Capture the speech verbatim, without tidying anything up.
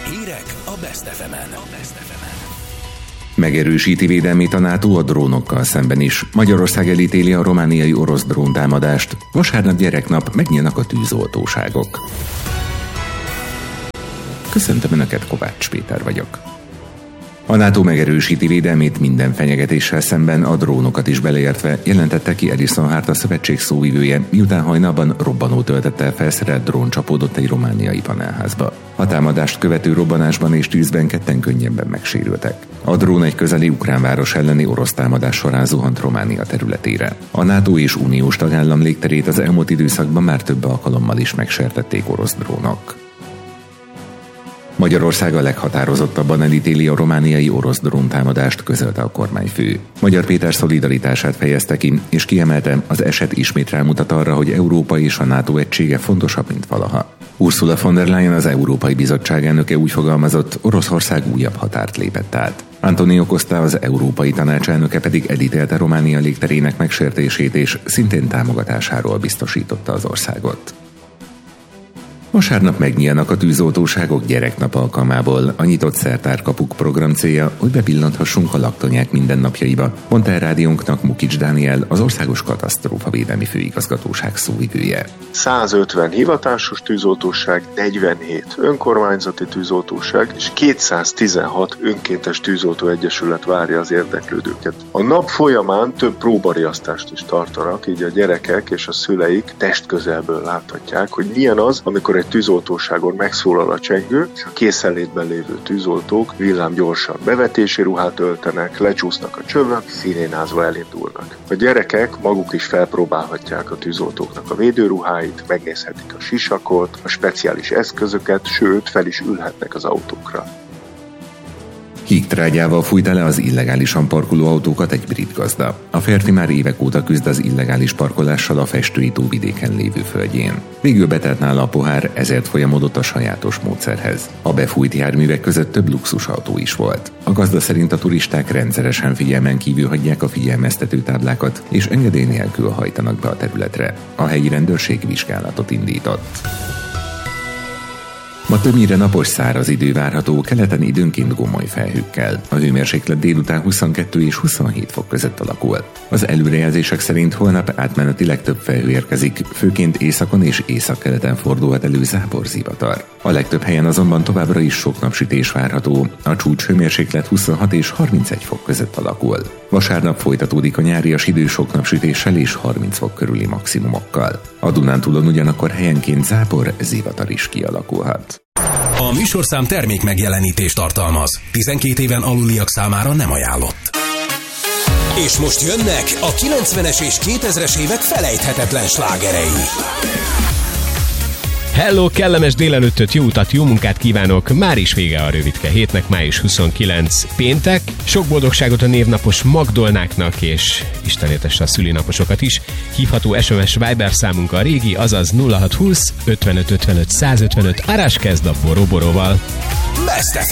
Hírek a Best ef emen. Megerősíti védelmét a NATO a drónokkal szemben is. Magyarország elítéli a romániai orosz dróntámadást. Vasárnap gyereknap megnyílnak a tűzoltóságok. Köszöntöm Önöket, Kovács Péter vagyok. A NATO megerősíti védelmét minden fenyegetéssel szemben, a drónokat is beleértve, jelentette ki Alison Hart, a szövetség szóvivője, miután hajnalban robbanó töltettel felszerelt drón csapódott egy romániai panelházba. A támadást követő robbanásban és tűzben ketten könnyebben megsérültek. A drón egy közeli ukrán város elleni orosz támadás során zuhant Románia területére. A NATO és uniós tagállam légterét az elmúlt időszakban már több alkalommal is megsértették orosz drónok. Magyarország a leghatározottabban elítéli a romániai orosz dróntámadást, közölte a kormányfő. Magyar Péter szolidaritását fejezte ki, és kiemelte, az eset ismét rámutat arra, hogy Európa és a NATO egysége fontosabb, mint valaha. Ursula von der Leyen, az Európai Bizottság elnöke úgy fogalmazott, Oroszország újabb határt lépett át. Antonio Costa, az Európai Tanács elnöke pedig elítélte Románia légterének megsértését, és szintén támogatásáról biztosította az országot. Vasárnap megnyílnak a tűzoltóságok gyereknap alkalmából. A Nyitott Szertárkapuk program célja, hogy bepillanthassunk a laktanyák mindennapjaiba, mondta el rádiónknak Mukics Dániel, az Országos Katasztrófavédelmi Főigazgatóság szóvivője. százötven hivatásos tűzoltóság, negyvenhét önkormányzati tűzoltóság és kétszáztizenhat önkéntes tűzoltóegyesület várja az érdeklődőket. A nap folyamán több próbariasztást is tartanak, így a gyerekek és a szüleik testközelből láthatják, hogy milyen az, amikor egy tűzoltóságon megszólal a csengő, és a készenlétben lévő tűzoltók villámgyorsan bevetési ruhát öltenek, lecsúsznak a csövön, szirénázva elindulnak. A gyerekek maguk is felpróbálhatják a tűzoltóknak a védőruháit, megnézhetik a sisakot, a speciális eszközöket, sőt, fel is ülhetnek az autókra. Hígtrágyával fújta le az illegálisan parkoló autókat egy brit gazda. A férfi már évek óta küzd az illegális parkolással a Festői tóvidéken lévő földjén. Végül betelt nála a pohár, ezért folyamodott a sajátos módszerhez. A befújt járművek között több luxusautó is volt. A gazda szerint a turisták rendszeresen figyelmen kívül hagyják a figyelmeztető táblákat, és engedély nélkül hajtanak be a területre. A helyi rendőrség vizsgálatot indított. Ma többnyire napos, száraz idő várható, keleten időnként gomoly felhőkkel. A hőmérséklet délután huszonkettő és huszonhét fok között alakul. Az előrejelzések szerint holnap átmenetileg több felhő érkezik, főként északon és északkeleten fordulhat elő záporzivatar. A legtöbb helyen azonban továbbra is sok napsütés várható, a csúcs hőmérséklet huszonhat és harmincegy fok között alakul. Vasárnap folytatódik a nyárias idő sok napsütéssel és harminc fok körüli maximumokkal. A Dunántúlon ugyanakkor helyenként zápor, zivatar is kialakulhat. A műsorszám termék megjelenítést tartalmaz. tizenkét éven aluliak számára nem ajánlott. És most jönnek a kilencvenes és kétezres évek felejthetetlen slágerei. Hello, kellemes délelőttöt, jó utat, jó munkát kívánok! Már is vége a rövidke hétnek, május huszonkilencedike péntek. Sok boldogságot a névnapos Magdolnáknak, és Isten éltesse a szülinaposokat is. Hívható es em es Viber számunk a régi, azaz nulla hat húsz ötvenöt ötvenöt százötvenöt. Árás kezd a Boroboróval. Best ef